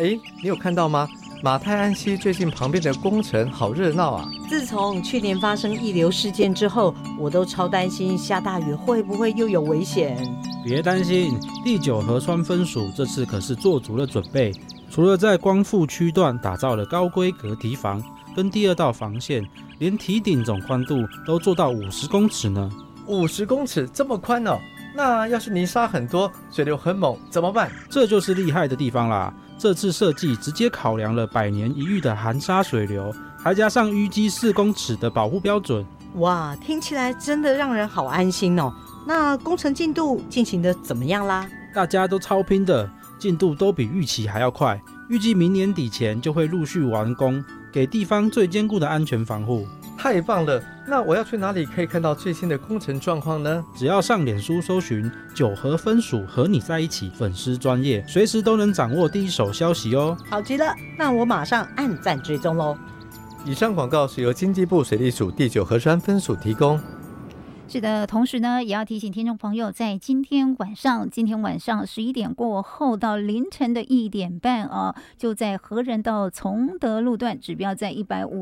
哎，你有看到吗？马太安溪最近旁边的工程好热闹啊！ 自从去年发生溢流事件之后，我都超担心下大雨会不会又有危险。 别担心，第9河川分署这次可是做足了准备，除了在光复区段打造了高规格堤防跟第2道防线，连堤顶总宽度都做到50公尺呢。 50公尺这么宽哦？那要是泥沙很多，水流很猛怎么办？ 这就是厉害的地方啦！这次设计直接考量了100年一遇的含沙水流，还加上淤积4公尺的保护标准。 哇，听起来真的让人好安心哦。那工程进度进行的怎么样啦？ 大家都超拼的，进度都比预期还要快，预计明年底前就会陆续完工，给地方最坚固的安全防护。 太棒了！那我要去哪里可以看到最新的工程状况呢？ 只要上脸书搜寻9河分署和你在一起粉丝专页，随时都能掌握第一手消息哦。 好极了，那我马上按赞追踪咯。 以上广告是由经济部水利署第9河川分署提供。 是的，同时呢，也要提醒听众朋友，在今天晚上11点过后到凌晨的1点半啊，就在和仁到崇德路段，指标在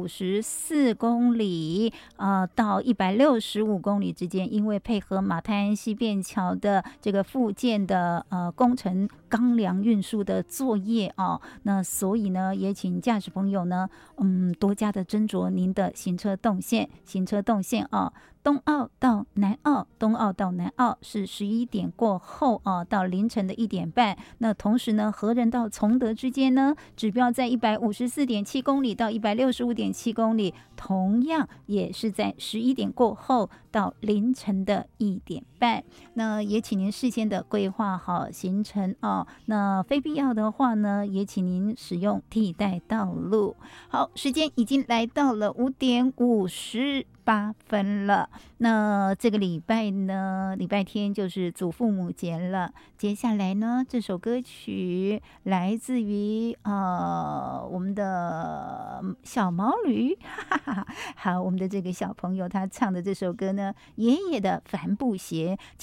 154公里到165公里之间，因为配合马太安溪便桥的这个复建的工程钢梁运输的作业啊，那所以呢，也请驾驶朋友呢，多加的斟酌您的行车动线啊。东澳到南澳，东澳到南澳是11点过后到凌晨的1点半。那同时呢，和仁到崇德之间呢，指标在154.7公里到165.7公里，同样也是在11点过后到凌晨的1点半。那也请您事先的规划好行程哦。那非必要的话呢，也请您使用替代道路。好，时间已经来到了5点58分了。那这个礼拜呢，礼拜天就是祖父母节了。接下来呢，这首歌曲来自于我们的小毛驴，好，我们的这个小朋友他唱的这首歌呢，爷爷的帆布鞋。